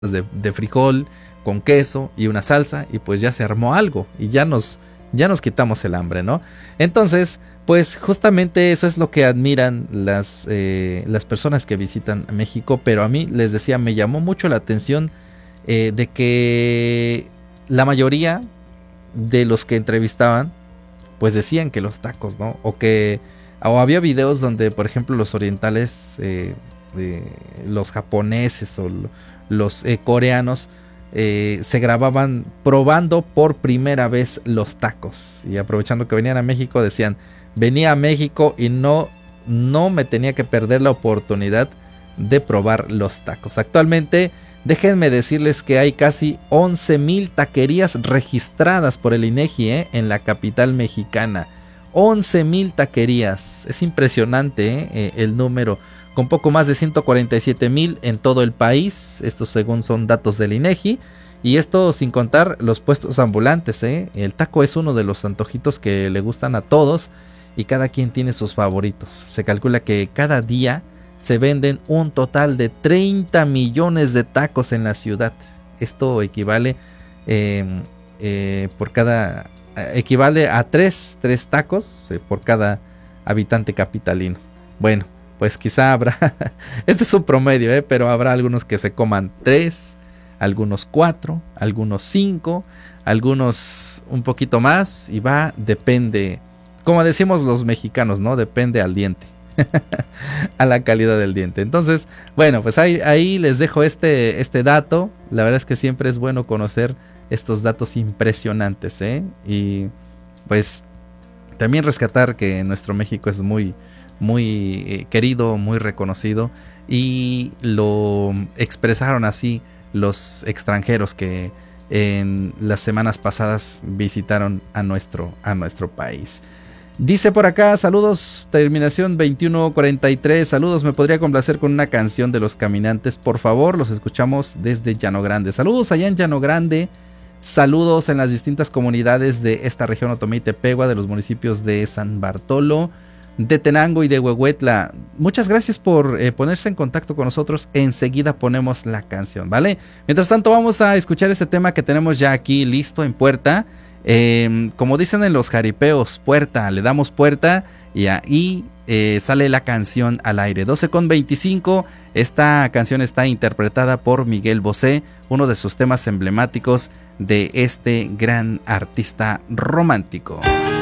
de frijol con queso y una salsa, y pues ya se armó algo y ya nos quitamos el hambre, ¿no? Entonces, pues justamente eso es lo que admiran las personas que visitan México. Pero a mí, les decía, me llamó mucho la atención de que la mayoría de los que entrevistaban pues decían que los tacos, ¿no? O había videos donde, por ejemplo, los orientales, los japoneses o los coreanos se grababan probando por primera vez los tacos, y aprovechando que venían a México decían: venía a México y no me tenía que perder la oportunidad de probar los tacos. Actualmente, déjenme decirles que hay casi 11,000 taquerías registradas por el INEGI en la capital mexicana. 11,000 taquerías, es impresionante el número, con poco más de 147,000 en todo el país. Estos según son datos del INEGI, y esto sin contar los puestos ambulantes. El taco es uno de los antojitos que le gustan a todos, y cada quien tiene sus favoritos. Se calcula que cada día se venden un total de 30 millones de tacos en la ciudad. Esto equivale equivale a 3 tacos por cada habitante capitalino. Bueno, pues quizá habrá, este es un promedio, pero habrá algunos que se coman 3, algunos 4, algunos 5, algunos un poquito más, y depende, como decimos los mexicanos, ¿no? Depende al diente. A la calidad del diente. Entonces, bueno, pues ahí les dejo este dato. La verdad es que siempre es bueno conocer estos datos impresionantes, y pues también rescatar que nuestro México es muy, muy querido, muy reconocido, y lo expresaron así los extranjeros que en las semanas pasadas visitaron a nuestro país. Dice por acá: saludos, terminación 2143, saludos, me podría complacer con una canción de Los Caminantes, por favor, los escuchamos desde Llano Grande. Saludos allá en Llano Grande, saludos en las distintas comunidades de esta región Otomí y Tepehua, de los municipios de San Bartolo, de Tenango y de Huehuetla. Muchas gracias por ponerse en contacto con nosotros. Enseguida ponemos la canción, ¿vale? Mientras tanto, vamos a escuchar este tema que tenemos ya aquí listo en puerta. Como dicen en los jaripeos, puerta, le damos puerta, y ahí sale la canción al aire. 12:25. Esta canción está interpretada por Miguel Bosé, uno de sus temas emblemáticos de este gran artista romántico.